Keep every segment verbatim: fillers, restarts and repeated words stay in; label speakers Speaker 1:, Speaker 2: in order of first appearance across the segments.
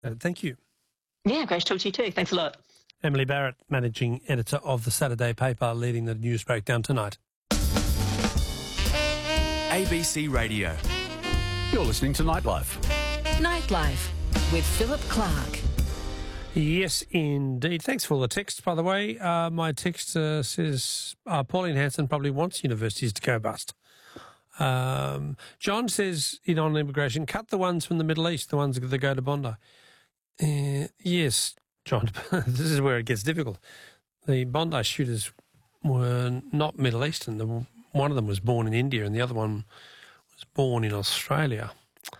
Speaker 1: Uh, thank you.
Speaker 2: Yeah, great to talk to you too. Thanks a lot.
Speaker 1: Emily Barrett, managing editor of the Saturday paper, leading the news breakdown tonight.
Speaker 3: A B C Radio. You're listening to Nightlife.
Speaker 4: Nightlife with Philip Clark.
Speaker 1: Yes, indeed. Thanks for all the texts, by the way. Uh, my text uh, says uh, Pauline Hanson probably wants universities to go bust. Um, John says, in on immigration, cut the ones from the Middle East, the ones that go to Bondi. Uh, yes, John, this is where it gets difficult. The Bondi shooters were not Middle Eastern. The, one of them was born in India and the other one was born in Australia.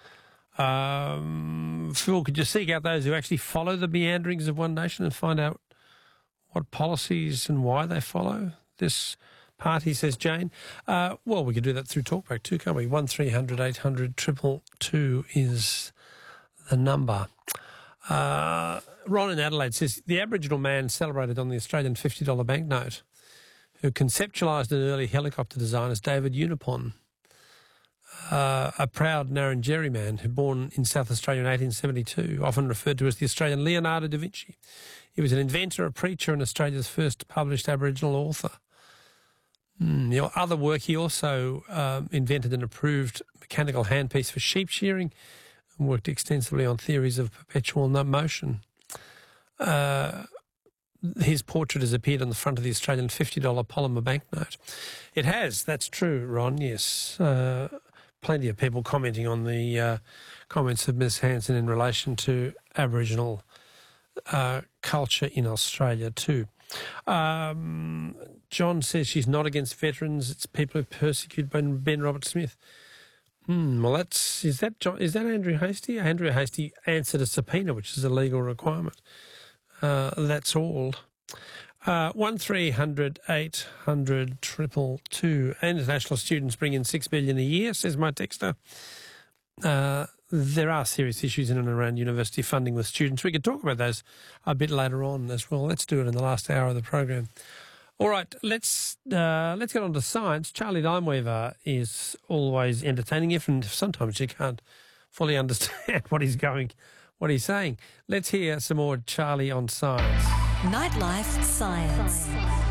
Speaker 1: Um, Phil, could you seek out those who actually follow the meanderings of One Nation and find out what policies and why they follow this party, says Jane. Uh, well, we could do that through Talkback too, can't we? one three hundred eight hundred two two two is the number. Uh, Ron in Adelaide says, the Aboriginal man celebrated on the Australian fifty dollar banknote who conceptualised an early helicopter design is David Unipon. Uh, a proud Ngarrindjeri man who born in South Australia in eighteen seventy-two, often referred to as the Australian Leonardo da Vinci. He was an inventor, a preacher, and Australia's first published Aboriginal author. Mm, you know, other work, he also um, invented an approved mechanical handpiece for sheep shearing and worked extensively on theories of perpetual motion. Uh, his portrait has appeared on the front of the Australian fifty dollar polymer banknote. It has, that's true, Ron, yes. Uh, plenty of people commenting on the uh, comments of Miz Hanson in relation to Aboriginal uh, culture in Australia too. Um, John says she's not against veterans. It's people who persecuted Ben, Ben Robert Smith. Hmm, well, that's is that John, is that Andrew Hastie? Andrew Hastie answered a subpoena, which is a legal requirement. Uh, that's all. Uh, one three hundred eight hundred triple two. International students bring in six billion a year, says my texter. Uh, there are serious issues in and around university funding with students. We could talk about those a bit later on as well. Let's do it in the last hour of the program. All right, let's uh, let's get on to science. Charlie Limeweaver is always entertaining, even if sometimes you can't fully understand what he's going, what he's saying. Let's hear some more Charlie on science.
Speaker 4: Nightlife Science.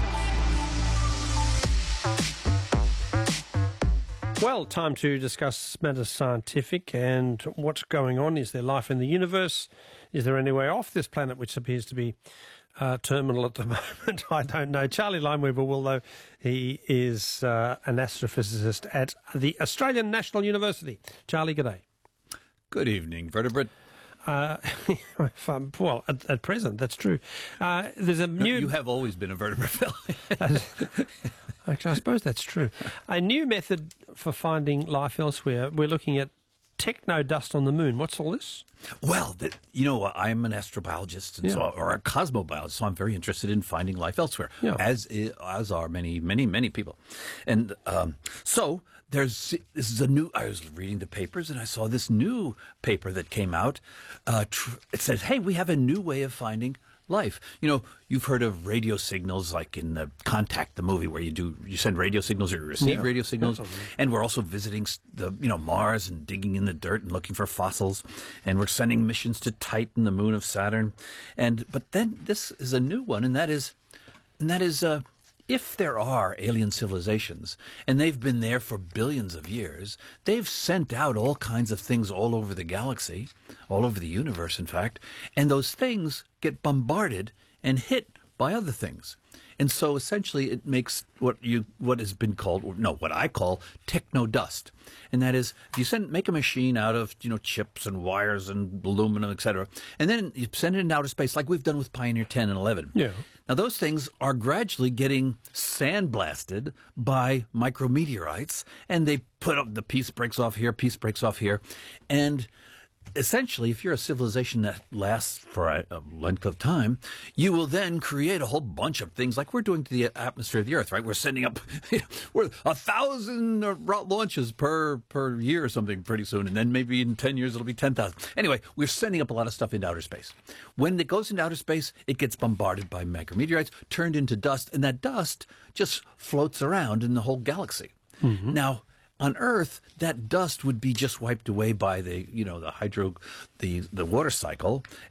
Speaker 1: Well, time to discuss matters scientific and what's going on. Is there life in the universe? Is there anywhere off this planet which appears to be uh, terminal at the moment? I don't know. Charlie Limeweaver will, though. He is uh, an astrophysicist at the Australian National University. Charlie, g'day.
Speaker 5: Good evening, vertebrate.
Speaker 1: Uh, if I'm, well, at, at present, that's true. Uh, there's a new.
Speaker 5: You have always been a vertebrate, Phil.
Speaker 1: Actually, I suppose that's true. A new method for finding life elsewhere. We're looking at techno dust on the moon. What's all this?
Speaker 5: Well, the, you know, I'm an astrobiologist and
Speaker 1: Yeah.
Speaker 5: so, or a cosmobiologist, so I'm very interested in finding life elsewhere,
Speaker 1: Yeah.
Speaker 5: as i- as are many, many, many people. And um, so there's this is a new. I was reading the papers and I saw this new paper that came out. Uh, tr- it says, "Hey, we have a new way of finding life." You know, you've heard of radio signals, like in the Contact, the movie, where you do you send radio signals or you receive
Speaker 1: Yeah.
Speaker 5: radio signals.
Speaker 1: Absolutely.
Speaker 5: And we're also visiting s- the you know Mars and digging in the dirt and looking for fossils. And we're sending missions to Titan, the moon of Saturn. And but then this is a new one, and that is, and that is. Uh, If there are alien civilizations, and they've been there for billions of years, they've sent out all kinds of things all over the galaxy, all over the universe, in fact, and those things get bombarded and hit by other things. And so essentially it makes what you what has been called, or no, what I call techno dust. And that is, if you send make a machine out of, you know, chips and wires and aluminum, et cetera, and then you send it into outer space like we've done with Pioneer ten and eleven.
Speaker 1: Yeah.
Speaker 5: Now, those things are gradually getting sandblasted by micrometeorites, and they put up, the piece breaks off here, piece breaks off here. And essentially, if you're a civilization that lasts for a, a length of time, you will then create a whole bunch of things like we're doing to the atmosphere of the Earth, right? We're sending up we're a thousand launches per, per year or something pretty soon, and then maybe in ten years it'll be ten thousand. Anyway, we're sending up a lot of stuff into outer space. When it goes into outer space, it gets bombarded by micrometeorites, turned into dust, and that dust just floats around in the whole galaxy. Mm-hmm. Now, on Earth, that dust would be just wiped away by the, you know, the hydro, the the water cycle,